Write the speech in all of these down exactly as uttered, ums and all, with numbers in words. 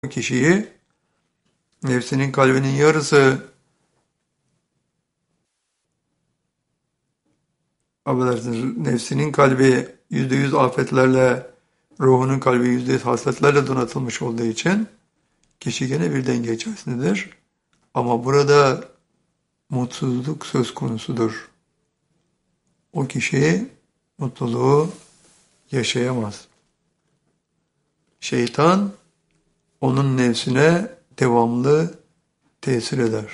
kişiyi nefsinin kalbinin yarısı affedersiniz, nefsinin kalbi yüzde yüz afetlerle, ruhunun kalbi yüzde yüz hasletlerle donatılmış olduğu için kişi gene bir denge içerisindedir. Ama burada mutsuzluk söz konusudur. O kişi mutluluğu yaşayamaz. Şeytan onun nefsine devamlı tesir eder.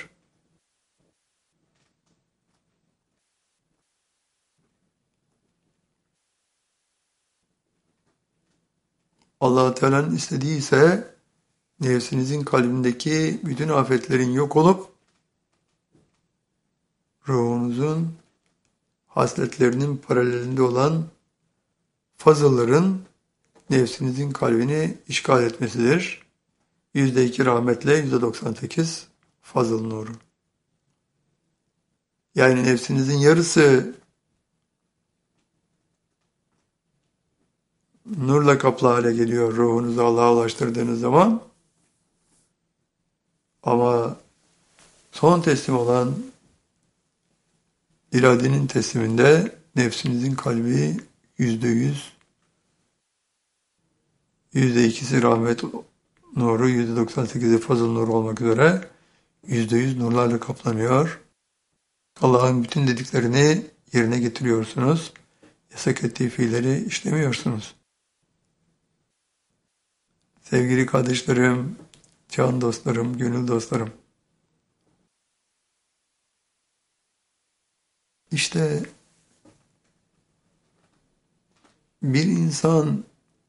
Allah-u Teala'nın istediği ise nefsinizin kalbindeki bütün afetlerin yok olup ruhunuzun hasletlerinin paralelinde olan fazılların nefsinizin kalbini işgal etmesidir. Yüzde iki rahmetle yüzde doksan sekiz fazıl nuru. Yani nefsinizin yarısı nurla kaplı hale geliyor ruhunuzu Allah'a ulaştırdığınız zaman. Ama son teslim olan iradenin tesliminde nefsinizin kalbi yüzde yüz, yüzde ikisi rahmet nuru, yüzde doksan sekizi fazıl nuru olmak üzere yüzde yüz nurlarla kaplanıyor. Allah'ın bütün dediklerini yerine getiriyorsunuz. Yasak ettiği fiilleri işlemiyorsunuz. Sevgili kardeşlerim, can dostlarım, gönül dostlarım. İşte bir insan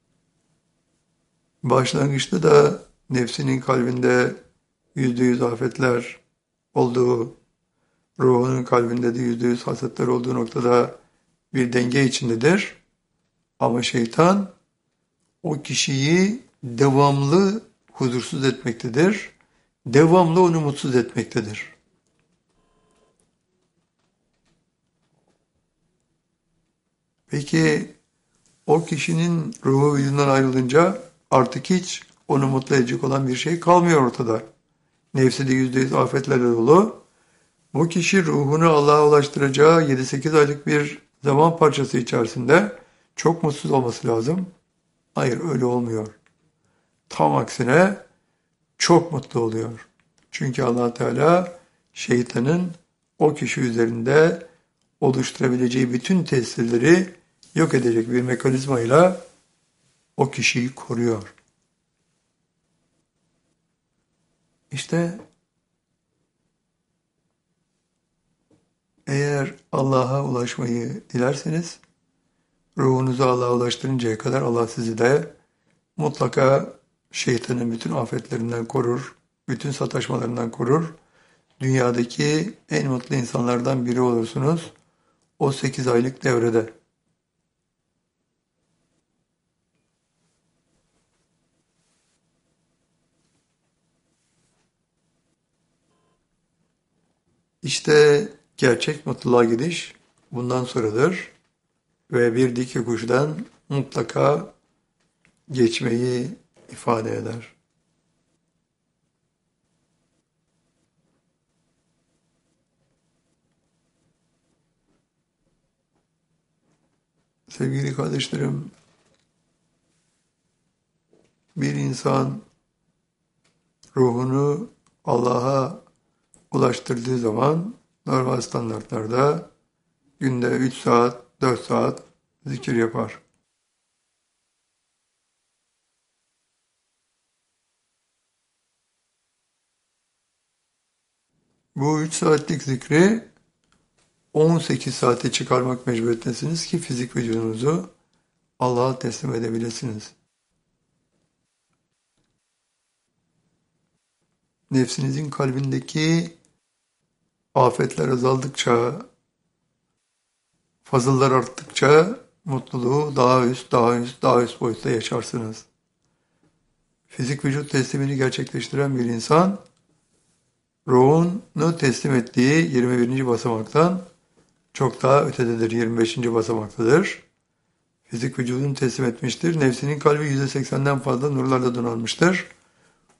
başlangıçta da nefsinin kalbinde yüzde yüz afetler olduğu, ruhunun kalbinde de yüzde yüz hasetler olduğu noktada bir denge içindedir. Ama şeytan o kişiyi devamlı huzursuz etmektedir. Devamlı onu mutsuz etmektedir. Peki o kişinin ruhu vücudundan ayrılınca artık hiç onu mutlu edecek olan bir şey kalmıyor ortada. Nefsi de yüzde yüz afetlerle dolu. Bu kişi ruhunu Allah'a ulaştıracağı yedi sekiz aylık bir zaman parçası içerisinde çok mutsuz olması lazım. Hayır, öyle olmuyor. Tam aksine çok mutlu oluyor. Çünkü Allah Teala şeytanın o kişi üzerinde oluşturabileceği bütün tesirleri yok edecek bir mekanizmayla o kişiyi koruyor. İşte eğer Allah'a ulaşmayı dilerseniz, ruhunuzu Allah'a ulaştırıncaya kadar Allah sizi de mutlaka şeytanın bütün afetlerinden korur, bütün sataşmalarından korur. Dünyadaki en mutlu insanlardan biri olursunuz o sekiz aylık devrede. İşte gerçek mutluluğa gidiş bundan sonradır ve bir dik yokuştan mutlaka geçmeyi ifade eder. Sevgili kardeşlerim, bir insan ruhunu Allah'a ulaştırdığı zaman normal standartlarda günde üç saat, dört saat zikir yapar. Bu üç saatlik zikri on sekiz saate çıkarmak mecburiyetindesiniz ki fizik vücudunuzu Allah'a teslim edebilirsiniz. Nefsinizin kalbindeki afetler azaldıkça, fazıllar arttıkça mutluluğu daha üst, daha üst, daha üst boyutta yaşarsınız. Fizik vücut teslimini gerçekleştiren bir insan, ruhunu teslim ettiği yirmi birinci basamaktan çok daha ötededir, yirmi beşinci basamaktadır. Fizik vücudunu teslim etmiştir. Nefsinin kalbi yüzde seksenden fazla nurlarla donanmıştır.